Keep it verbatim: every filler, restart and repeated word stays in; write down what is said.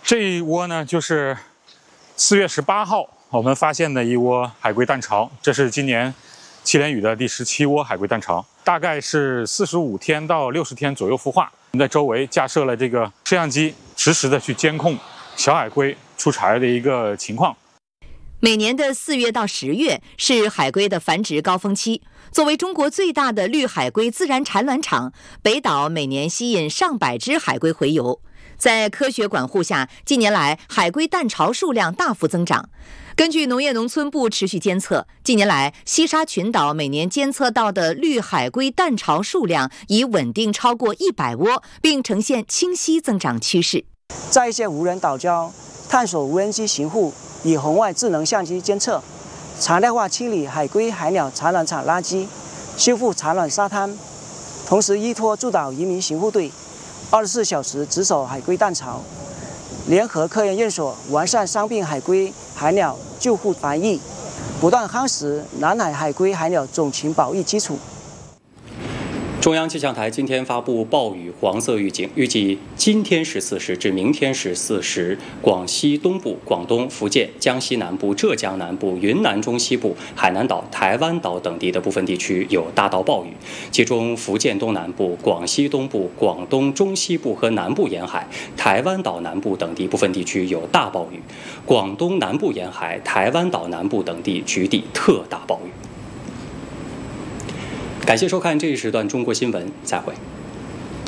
这一窝呢，就是四月十八号我们发现的一窝海龟蛋巢，这是今年七连雨的第十七窝海龟蛋巢，大概是四十五天到六十天左右孵化。我们在周围架设了这个摄像机，实时的去监控小海龟出巢的一个情况。 每年的四月到十月是海龟的繁殖高峰期。作为中国最大的绿海龟自然产卵场，北岛每年吸引上百只海龟回游。在科学管护下，近年来海龟蛋巢数量大幅增长。根据农业农村部持续监测，近年来西沙群岛每年监测到的绿海龟蛋巢数量已稳定超过一百窝，并呈现清晰增长趋势。 在一些无人岛礁，探索无人机巡护，以红外智能相机监测，常态化清理海龟海鸟产卵场垃圾，修复产卵沙滩，同时依托驻岛渔民巡护队，二十四小时值守海龟蛋巢，联合科研院所完善伤病海龟海鸟救护防疫，不断夯实南海海龟海鸟种群保育基础。 中央气象台今天发布暴雨黄色预警，预计今天十四时至明天十四时，广西东部、广东、福建、江西南部、浙江南部、云南中西部、海南岛、台湾岛等地的部分地区有大到暴雨，其中福建东南部、广西东部、广东中西部和南部沿海、台湾岛南部等地部分地区有大暴雨，广东南部沿海、台湾岛南部等地局地特大暴雨。感谢收看这一时段中国新闻，再会。